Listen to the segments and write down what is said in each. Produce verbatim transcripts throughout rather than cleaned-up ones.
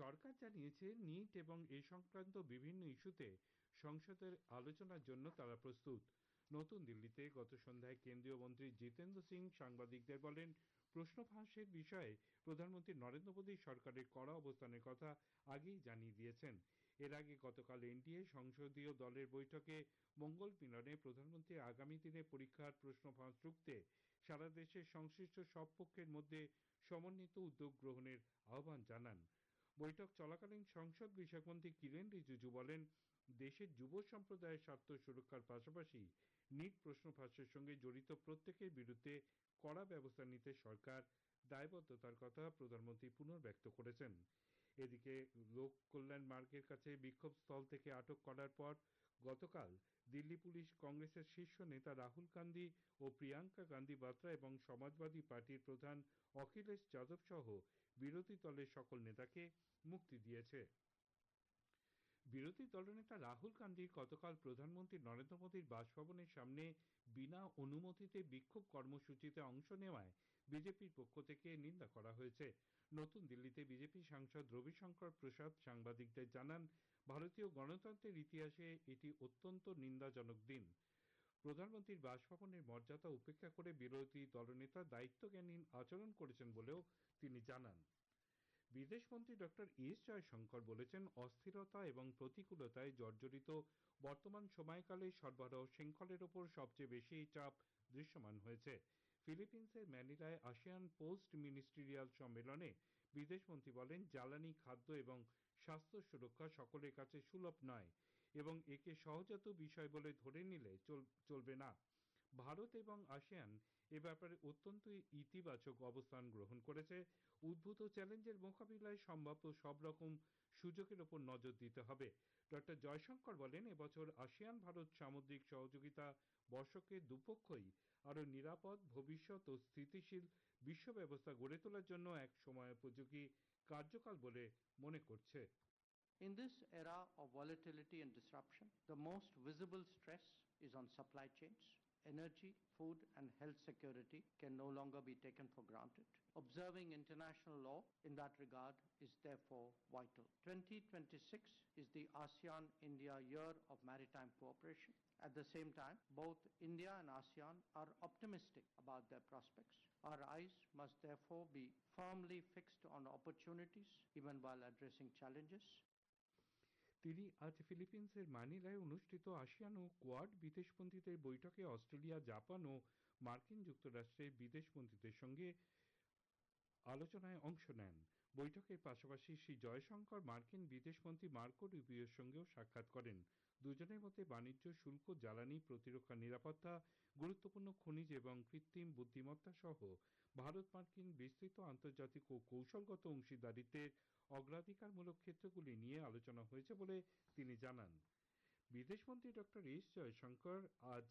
সরকার জানিয়েছে নিট এবং এ সংক্রান্ত বিভিন্ন ইস্যুতে সংসদের আলোচনার জন্য তারা প্রস্তুত। নতুন দিল্লিতে গত সন্ধ্যায় কেন্দ্রীয় মন্ত্রী জিতেন্দ্র সিং সাংবাদিকদের বলেন, প্রশ্ন ফাঁসের বিষয়ে প্রধানমন্ত্রী নরেন্দ্র মোদী সরকারের কড়া অবস্থানের কথা আগেই জানিয়ে দিয়েছেন। এর আগে গতকাল এনডিএ সংসদীয় দলের বৈঠকে মঙ্গল মিলনে প্রধানমন্ত্রী আগামী দিনে পরীক্ষার প্রশ্ন ফাঁস রুখতে সারা দেশের সংশ্লিষ্ট সব পক্ষের মধ্যে সমন্বিত উদ্যোগ গ্রহণের আহ্বান জানান। বৈঠক চলাকালীন সংসদ বিষয়মন্ত্রী কিরেন রিজিজু বলেন, দেশের যুব সম্প্রদায়ের স্বার্থ সুরক্ষার পাশাপাশি নিট প্রশ্ন ফাঁসের সঙ্গে জড়িত প্রত্যেকের বিরুদ্ধে কড়া ব্যবস্থা নিতে সরকার দায়বদ্ধতার কথা প্রধানমন্ত্রী পুনর্ব্যক্ত করেছেন। এদিকে লোক কল্যাণ মার্গের কাছে বিক্ষোভ স্থল থেকে আটক করার পর গতকাল দিল্লি পুলিশ কংগ্রেসের শীর্ষ নেতা রাহুল গান্ধী ও প্রিয়াঙ্কা গান্ধী বাত্রা এবং সমাজবাদী পার্টির প্রধান অখিলেশ যাদব সহ বিরোধী দলের সকল নেতাকে মুক্তি দিয়েছে। বিরোধী দলনেতা রাহুল গান্ধীর গতকাল প্রধানমন্ত্রী নরেন্দ্র মোদীর বাসভবনের সামনে বিনা অনুমতিতে বিক্ষোভ কর্মসূচিতে অংশ নেওয়ায় বিজেপির পক্ষ থেকে নিন্দা করা হয়েছে। নতুন দিল্লিতে বিজেপি সাংসদ রবিশঙ্কর প্রসাদ সাংবাদিকদের জানান, ভারতীয় গণতন্ত্রের ইতিহাসে এটি অত্যন্ত নিন্দাজনক দিন। প্রধানমন্ত্রীর বাসভবনের মর্যাদা উপেক্ষা করে বিরোধী দলনেতা দায়িত্বজ্ঞানহীন আচরণ করেছেন বলেও তিনি জানান। বিদেশমন্ত্রী ডক্টর এস জয়শঙ্কর বলেছেন, অস্থিরতা এবং প্রতিকূলতায় জর্জরিত বর্তমান সময়কালে সরবরাহ শৃঙ্খলের ওপর সবচেয়ে বেশি চাপ দৃশ্যমান হয়েছে। ফিলিপিন্সের ম্যানিলায় আসিয়ান পোস্ট মিনিস্ট্রিয়াল সম্মেলনে বিদেশমন্ত্রী বলেন, জ্বালানি, খাদ্য এবং স্বাস্থ্য সুরক্ষা সকলের কাছে সুলভ নয় এবং একে সহজাত বিষয় বলে ধরে নিলে চলবে না। ভারত এবং আসিয়ান এ ব্যাপারে অত্যন্ত ইতিবাচক অবস্থান গ্রহণ করেছে। উদ্ভূত চ্যালেঞ্জের মোকাবিলায় সম্ভাব্য সব রকম সুযোগের ওপর নজর দিতে হবে। ডক্টর জয়শঙ্কর বলেন, এবছর আসিয়ান ভারত সামুদ্রিক সহযোগিতা বর্ষকে দুপক্ষই আরও নিরাপদ, ভবিষ্যৎ ও স্থিতিশীল বিশ্ব ব্যবস্থা গড়ে তোলার জন্য এক সময়োপযোগী কার্যকাল বলে মনে করছে। In this era of volatility and disruption, the most visible stress is on supply chains. Energy, food and health security can no longer be taken for granted. Observing international law in that regard is therefore vital. twenty twenty-six is the ASEAN-India Year of Maritime Cooperation. At the same time, both India and ASEAN are optimistic about their prospects. Our eyes must therefore be firmly fixed on opportunities even while addressing challenges. তিনি আজ ফিলিপিন্সের ম্যানিলায় অনুষ্ঠিত ASEAN ও quad বিদেশমন্ত্রীদের বৈঠকে Australia, Japan ও মার্কিন যুক্তরাষ্ট্রের বিদেশমন্ত্রীদের সঙ্গে আলোচনায় অংশ নেন। বৈঠকের পাশাপাশি শ্রী জয়শঙ্কর মার্কিন বিদেশমন্ত্রী মার্কো রুবিওর সঙ্গেও সাক্ষাৎ করেন। দুজনের মধ্যে বাণিজ্য শুল্ক, জ্বালানি, প্রতিরক্ষা, নিরাপত্তা, গুরুত্বপূর্ণ খনিজ এবং কৃত্রিম বুদ্ধিমত্তা সহ ভারত মার্কিন বিস্তৃত আন্তর্জাতিক ও কৌশলগত অংশীদারিত্বের অগ্রাধিকারমূলক ক্ষেত্রগুলি নিয়ে আলোচনা হয়েছে বলে তিনি জানান। বিদেশমন্ত্রী ডক্টর এস জয়শঙ্কর আজ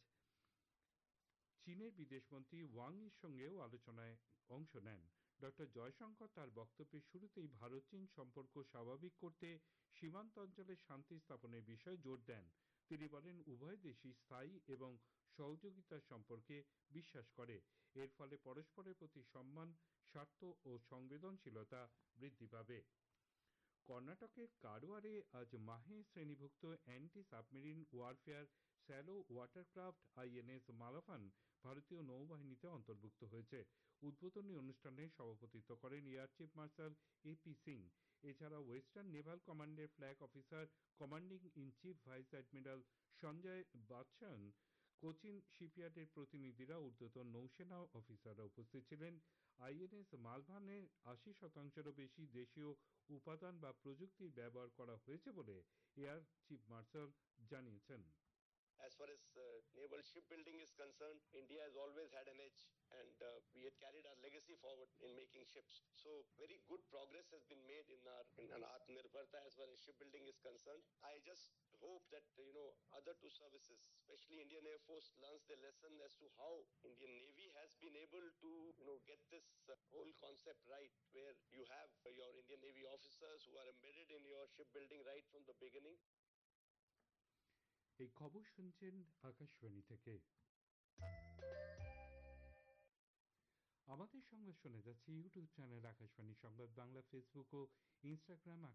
চীনের বিদেশমন্ত্রী ওয়াং ইর সঙ্গেও আলোচনায় অংশ নেন। ডক্টর জয়শঙ্কর তার বক্তব্যের শুরুতেই ভারত চীন সম্পর্ক স্বাভাবিক করতে সীমান্ত অঞ্চলে শান্তি স্থাপনের বিষয়ে জোর দেন। তিনি বলেন, উভয় দেশই স্থায়ী এবং সহযোগিতার সম্পর্কে বিশ্বাস করে। এর ফলে পরস্পরের প্রতি সম্মান, স্বার্থ ও সংবেদনশীলতা বৃদ্ধি পাবে। কর্ণাটকের কারওয়ারে আজ মাহে শ্রেণীভুক্ত anti submarine warfare shallow ওয়াটারক্রাফট INS মালাফান ভারতীয় নৌবাহিনীতে অন্তর্ভুক্ত হয়েছে। উদ্বোধনী অনুষ্ঠানে সভাপতিত্ব করেন air chief marshal A P Singh. এছাড়া ওয়েস্টার্ন নেভাল কমান্ডের flag officer commanding in chief vice admiral Sanjay বাদশায়ন, Cochin শিপইয়ার্ডের প্রতিনিধিরা, ঊর্ধ্বতন নৌসেনা অফিসাররা উপস্থিত ছিলেন। আইএনএস মালভানের আশি শতাংশেরও বেশি দেশীয় উপাদান বা প্রযুক্তির ব্যবহার করা হয়েছে বলে এয়ার চিফ মার্শাল জানিয়েছেন। As far as uh, naval shipbuilding is concerned, India has always had an edge, and uh, we had carried our legacy forward in making ships. So very good progress has been made in our in our Atmanirbharta as far as shipbuilding is concerned. I just hope that uh, you know other two services, especially Indian Air Force, learns the lesson as to how Indian Navy has been able to you know get this uh, whole concept right, where you have uh, your Indian Navy officers who are embedded in your shipbuilding right from the beginning. এই খবর শুনছেন আকাশবাণী থেকে। আমাদের সংবাদ শোনা যাচ্ছে YouTube channel Akashvani সংবাদ Bangla, Facebook ও Instagram